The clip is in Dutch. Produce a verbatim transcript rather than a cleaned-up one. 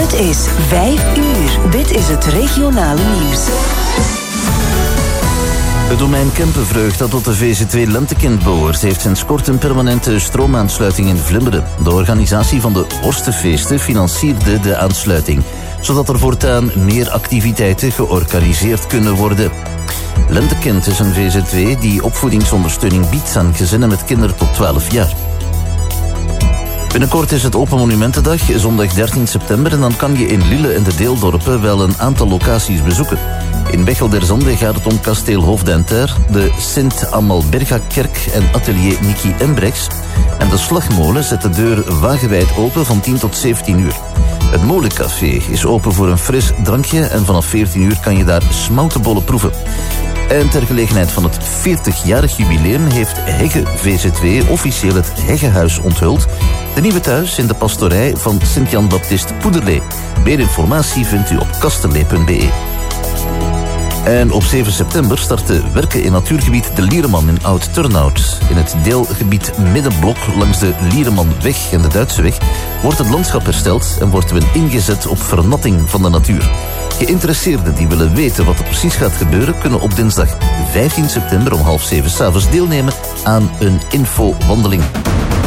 Het is vijf uur. Dit is het regionale nieuws. Het domein Kempenvreugd, dat tot de V Z twee Lentekind behoort, heeft sinds kort een permanente stroomaansluiting in Vlimmeren. De organisatie van de Worstenfeesten financierde de aansluiting, zodat er voortaan meer activiteiten georganiseerd kunnen worden. Lentekind is een V Z twee die opvoedingsondersteuning biedt aan gezinnen met kinderen tot twaalf jaar. Binnenkort is het Open Monumentendag, zondag dertien september, en dan kan je in Lille en de deeldorpen wel een aantal locaties bezoeken. In Bechel der Zande gaat het om kasteel Hof d'Inter, de Sint-Amalberga-kerk en atelier Niki Embrechts. En de Slagmolen zet de deur wagenwijd open van tien tot zeventien uur. Het Molencafé is open voor een fris drankje en vanaf veertien uur kan je daar smoutenbollen proeven. En ter gelegenheid van het veertigjarig jubileum heeft Hegge V Z twee officieel het Heggehuis onthuld. De nieuwe thuis in de pastorij van Sint-Jan Baptist Poederlee. Meer informatie vindt u op kasterlee punt b e. En op zeven september starten werken in natuurgebied De Liereman in Oud-Turnhout. In het deelgebied Middenblok langs de Lieremanweg en de Duitseweg wordt het landschap hersteld en wordt men ingezet op vernatting van de natuur. Geïnteresseerden die willen weten wat er precies gaat gebeuren, kunnen op dinsdag vijftien september om half zeven 's avonds deelnemen aan een infowandeling.